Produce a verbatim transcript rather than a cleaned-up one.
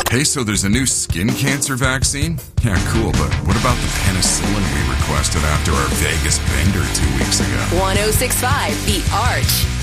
Hey, so there's a new skin cancer vaccine? Yeah, cool, but what about the penicillin we requested after our Vegas bender two weeks ago? one oh six point five The Arch.